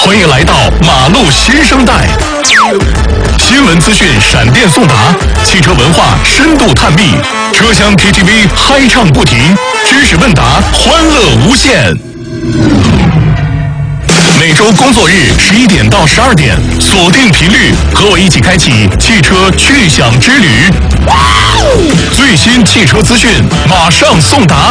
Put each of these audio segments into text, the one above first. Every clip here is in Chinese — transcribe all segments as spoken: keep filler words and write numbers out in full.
欢迎来到马路新生代，新闻资讯闪电送达，汽车文化深度探秘，车厢 K T V 嗨唱不停，知识问答欢乐无限。每周工作日十一点到十二点，锁定频率，和我一起开启汽车趣享之旅。最新汽车资讯马上送达。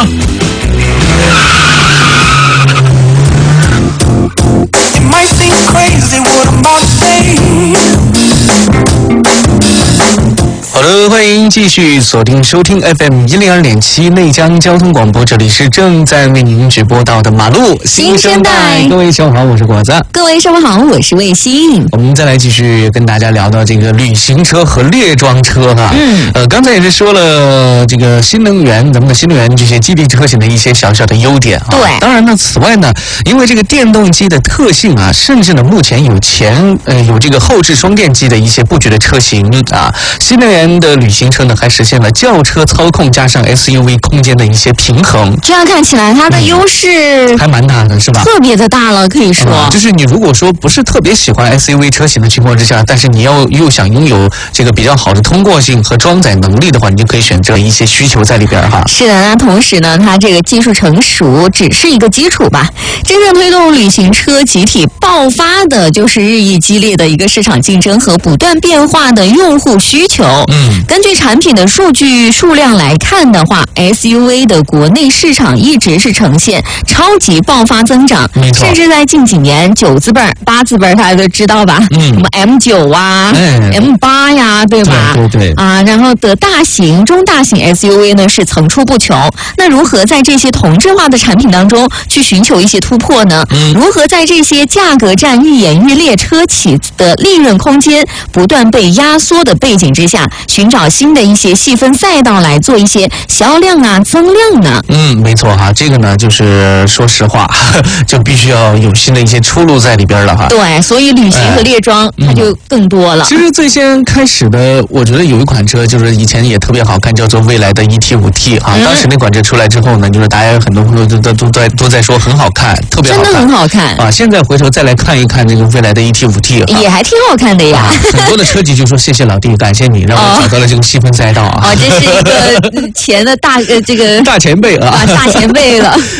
好的，欢迎继续锁定收听 F M 一零二点七内江交通广播，这里是正在为您直播到的马路新生代。 各位下午好，我是果子。 各位上午好，我是卫星。 我们再来继续跟大家聊到这个旅行车和列装车哈。嗯，呃，刚才也是说了这个新能源，咱们的新能源这些基地车型的一些小小的优点啊。 对。 当然呢，此外呢，因为这个电动机的特性啊，甚至呢，目前有前呃有这个后置双电机的一些布局的车型啊，新能源的旅行车呢，还实现了轿车操控加上 S U V 空间的一些平衡。 这样看起来，它的优势、 嗯、还蛮大的，是吧？ 特别的大了，可以说、 嗯。就是你如果说不是特别喜欢 S U V 车型的情况之下，但是你要又想拥有这个比较好的通过性和装载能力的话，你就可以选择一些需求在里边哈。 是的，那同时呢，它这个技术成熟只是一个基础吧。真正推动旅行车集体爆发的，就是日益激烈的一个市场竞争和不断变化的用户需求。嗯。根据产品的数据数量来看的话 ，S U V 的国内市场一直是呈现超级爆发增长，甚至在近几年九字辈儿、八字辈儿，大家都知道吧？嗯，什么 M 九 啊、嗯、M 八 呀，对吧？ 对对对。 啊，然后的大型、中大型 S U V 呢是层出不穷。那如何在这些同质化的产品当中去寻求一些突破呢？嗯，如何在这些价格战愈演愈烈、车企的利润空间不断被压缩的背景之下，寻找新的一些细分赛道来做一些销量啊增量呢？ 嗯，没错哈，这个呢就是说实话，就必须要有新的一些出路在里边了哈。 对，所以旅行和列装、哎、它就更多了、嗯。 其实最先开始的，我觉得有一款车就是以前也特别好看，叫做蔚来的 E T 五 T 啊、嗯。当时那款车出来之后呢，就是大家有很多朋友都都都在都在说很好看，特别好看， 真的很好看啊。现在回头再来看一看这个蔚来的 E T 五 T， 也还挺好看的呀。 啊、很多的车企就说谢谢老弟，感谢你让我找到了这个细分赛道啊。 哦，这是一个前的大呃这个大前辈啊， 大前辈了。